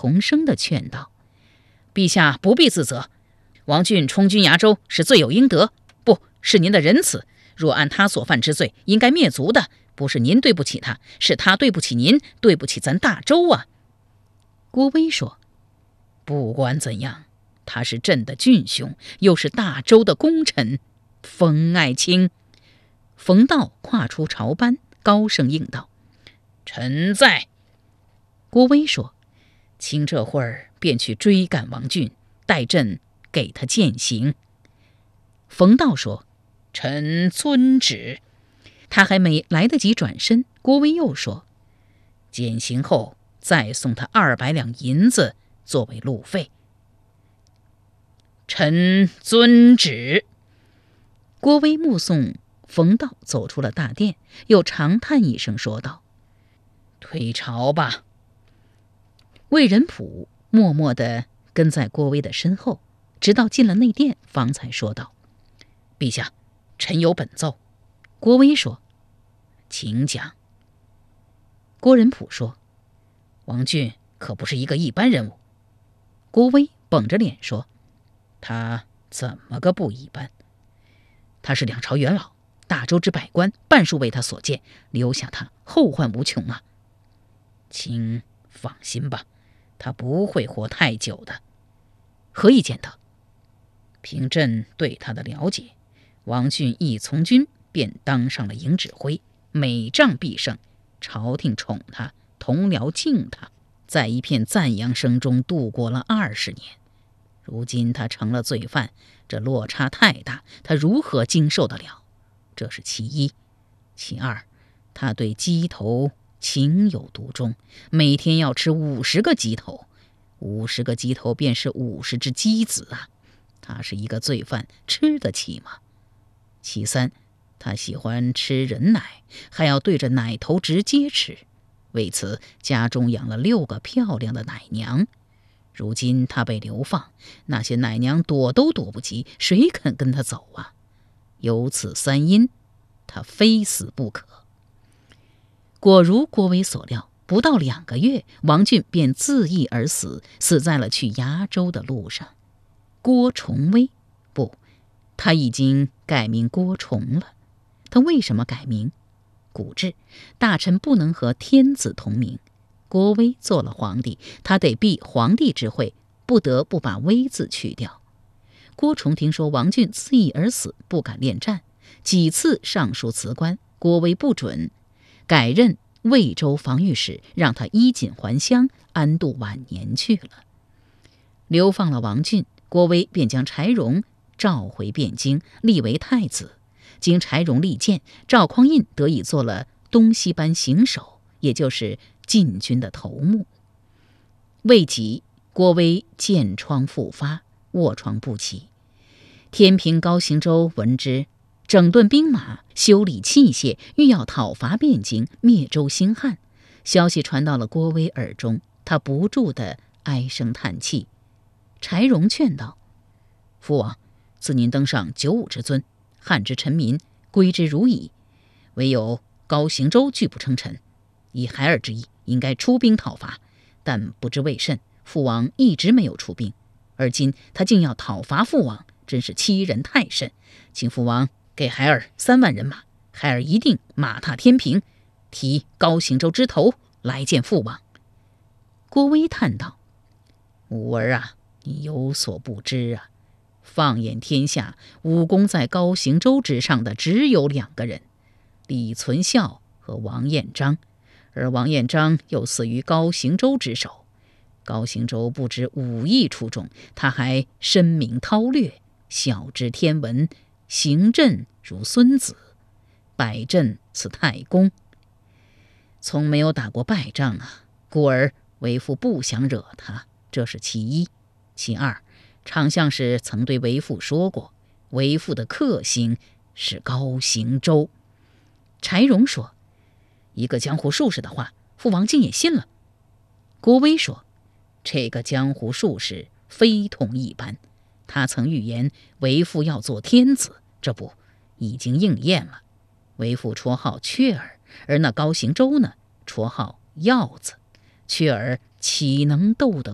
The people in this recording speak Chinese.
同声地劝道：“陛下不必自责，王俊充军崖州是罪有应得，不是您的仁慈。若按他所犯之罪，应该灭族的，不是您对不起他，是他对不起您，对不起咱大周啊。”郭威说：“不管怎样，他是朕的郡兄，又是大周的功臣，冯爱卿。”冯道跨出朝班，高声应道：“臣在。”郭威说：“卿这会儿便去追赶王俊，待朕给他践行。”冯道说：“臣遵旨。”他还没来得及转身，郭威又说：“践行后再送他200两银子作为路费。”臣遵旨。郭威目送冯道走出了大殿，又长叹一声说道：“退朝吧。”魏仁溥默默地跟在郭威的身后，直到进了内殿，方才说道：“陛下，臣有本奏。”郭威说：“请讲。”郭仁溥说：“王俊可不是一个一般人物。”郭威绷着脸说：“他怎么个不一般？他是两朝元老，大周之百官半数为他所建，留下他后患无穷啊。”“请放心吧，他不会活太久的。”“何以见得？”“凭朕对他的了解，王俊一从军便当上了营指挥，每仗必胜，朝廷宠他，同僚敬他，在一片赞扬声中度过了20年。如今他成了罪犯，这落差太大，他如何经受得了？这是其一。其二，他对鸡头情有独钟，每天要吃50个鸡头，50个鸡头便是50只鸡子啊！他是一个罪犯，吃得起吗？其三，他喜欢吃人奶，还要对着奶头直接吃，为此家中养了6个漂亮的奶娘。如今他被流放，那些奶娘躲都躲不及，谁肯跟他走啊？有此3因，他非死不可。”果如郭威所料，不到2个月，王俊便自缢而死，死在了去崖州的路上。郭崇威，不，他已经改名郭崇了。他为什么改名？古制，大臣不能和天子同名。郭威做了皇帝，他得避皇帝之讳，不得不把威字去掉。郭崇听说王俊自缢而死，不敢恋战，几次上书辞官，郭威不准，改任魏州防御使，让他衣锦还乡，安度晚年去了。流放了王俊，郭威便将柴荣召回汴京，立为太子。经柴荣力荐，赵匡胤得以做了东西班行首，也就是禁军的头目。未几，郭威箭疮复发，卧床不起。天平高行周闻之，整顿兵马，修理器械，欲要讨伐汴京，灭周兴汉。消息传到了郭威耳中，他不住地唉声叹气。柴荣劝道：“父王，自您登上95之尊，汉之臣民归之如矣，唯有高行周拒不称臣。以孩儿之意，应该出兵讨伐，但不知为甚，父王一直没有出兵，而今他竟要讨伐父王，真是欺人太甚。请父王给孩儿3万人马，孩儿一定马踏天平，提高行周之头来见父王。”郭威叹道：“吾儿啊，你有所不知啊，放眼天下，武功在高行周之上的只有2个人，李存孝和王彦章，而王彦章又死于高行周之手。高行周不知武艺出众，他还深明韬略，晓知天文，行阵如孙子，摆阵似太公。从没有打过败仗啊，故而为父不想惹他，这是其一。其二，常相使曾对为父说过，为父的克星是高行周。”柴荣说：“一个江湖术士的话，父王竟也信了。”郭威说：“这个江湖术士非同一般，他曾预言为父要做天子，这不已经应验了。为父绰号雀儿，而那高行周呢，绰号鹞子。雀儿岂能斗得